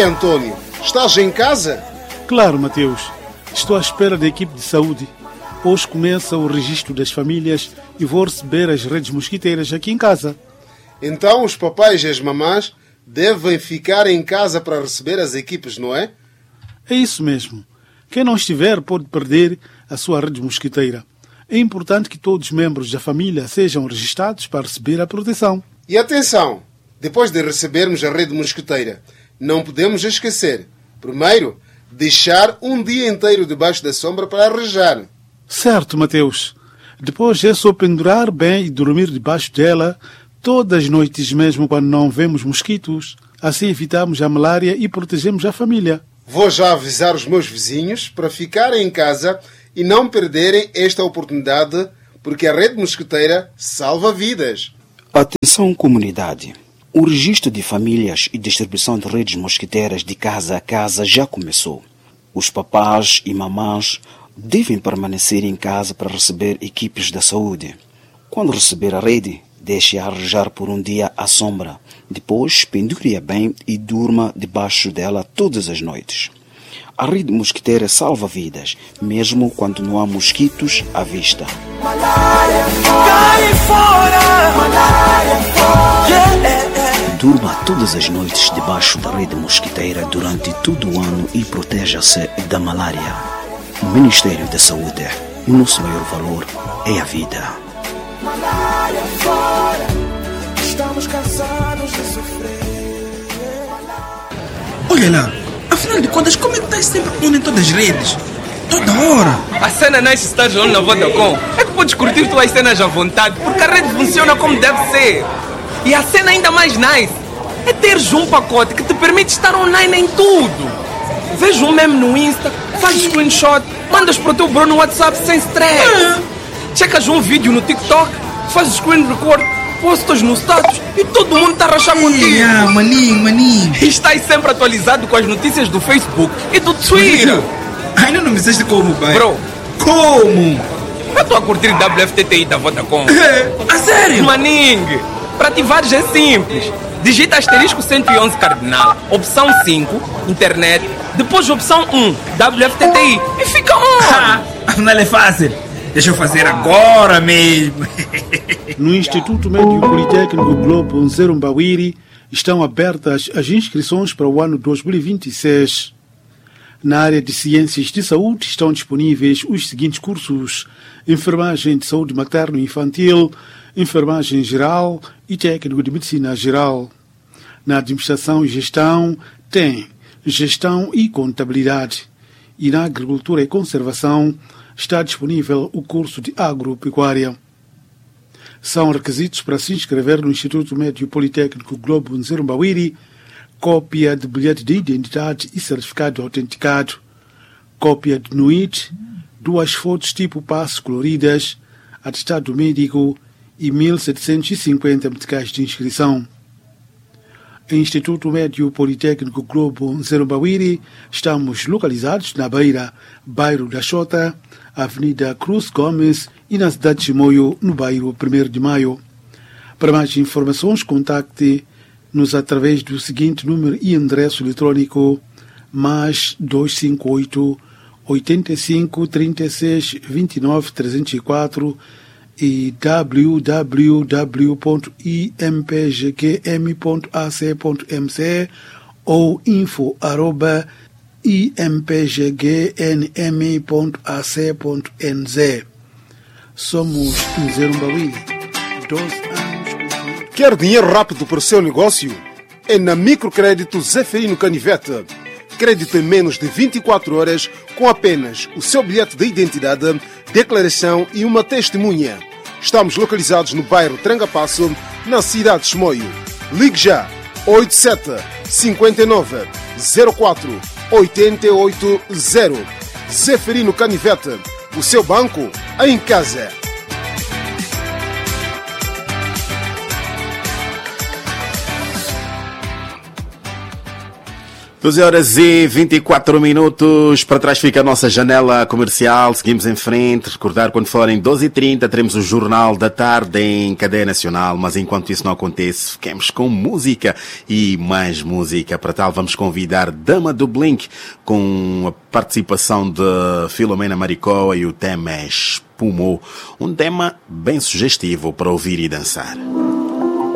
Antônio, estás em casa? Claro, Mateus. Estou à espera da equipe de saúde. Hoje começa o registro das famílias e vou receber as redes mosquiteiras aqui em casa. Então os papais e as mamãs devem ficar em casa para receber as equipes, não é? É isso mesmo. Quem não estiver pode perder a sua rede mosquiteira. É importante que todos os membros da família sejam registados para receber a proteção. E atenção, depois de recebermos a rede mosquiteira, não podemos esquecer, primeiro, deixar um dia inteiro debaixo da sombra para arejar. Certo, Mateus. Depois é só pendurar bem e dormir debaixo dela todas as noites, mesmo quando não vemos mosquitos. Assim evitamos a malária e protegemos a família. Vou já avisar os meus vizinhos para ficarem em casa e não perderem esta oportunidade, porque a rede mosquiteira salva vidas. Atenção, comunidade. O registro de famílias e distribuição de redes mosquiteiras de casa a casa já começou. Os papás e mamãs devem permanecer em casa para receber equipes da saúde. Quando receber a rede, deixe-a arejar por um dia à sombra. Depois, pendure-a bem e durma debaixo dela todas as noites. A rede mosquiteira salva vidas, mesmo quando não há mosquitos à vista. Durma todas as noites debaixo da rede mosquiteira durante todo o ano e proteja-se da malária. O Ministério da Saúde, o nosso maior valor é a vida. Estamos cansados de sofrer. Olha lá, afinal de contas, como é que estás sempre on em todas as redes? Toda hora. A cena não é se estás on na Vodacom. É que podes curtir tuas cenas à vontade, porque a rede funciona como deve ser. E a cena ainda mais nice é teres um pacote que te permite estar online em tudo. Veja um meme no Insta, fazes screenshot, mandas para o teu bro no WhatsApp sem stress. Checas um vídeo no TikTok, fazes screen record, postas no status e todo mundo está a rachar contigo. Maninho. E estás sempre atualizado com as notícias do Facebook e do Twitter. Ainda não me disseste como, pai? Bro, como? eu estou a curtir WFTTI da Vodacom. A sério? Maninho, para ativares é simples. Digita asterisco 111 cardinal, opção 5, internet, depois opção 1, WFTTI e fica on. Afinal é fácil. Deixa eu fazer agora mesmo. No Instituto Médio Politécnico Globo Nzerumbawiri estão abertas as inscrições para o ano 2026. Na área de Ciências de Saúde estão disponíveis os seguintes cursos: Enfermagem de Saúde Materno e Infantil, Enfermagem Geral e Técnico de Medicina Geral. Na Administração e Gestão tem Gestão e Contabilidade. E na Agricultura e Conservação está disponível o curso de Agropecuária. São requisitos para se inscrever no Instituto Médio Politécnico Globo Nzerumbawiri: cópia de bilhete de identidade e certificado autenticado, cópia de NUIT, 2 fotos tipo passe coloridas, atestado médico e 1.750 meticais de inscrição. Instituto Médio Politécnico Globo Nzerumbawiri, estamos localizados na Beira, bairro da Xota, Avenida Cruz Gomes e na cidade de Chimoio, no bairro 1º de Maio. Para mais informações, contacte-nos através do seguinte número e endereço eletrônico: +258 85 36 29 304 e www.impgm.ac.mc ou info@impggnm.ac.nz. Somos Nzerumbawiri, 12 anos. Quer dinheiro rápido para o seu negócio? É na Microcrédito Zeferino Canivete. Crédito em menos de 24 horas com apenas o seu bilhete de identidade, declaração e uma testemunha. Estamos localizados no bairro Trangapasso, na cidade de Chimoio. Ligue já 87 59 04 880. Zeferino Canivete, o seu banco em casa. 12h24. Para trás fica a nossa janela comercial. Seguimos em frente. Recordar, quando forem 12h30, teremos o Jornal da Tarde em cadeia nacional. Mas enquanto isso não acontece, fiquemos com música e mais música. Para tal, vamos convidar Dama do Blink com a participação de Filomena Maricoa e o tema Espumou. Um tema bem sugestivo para ouvir e dançar.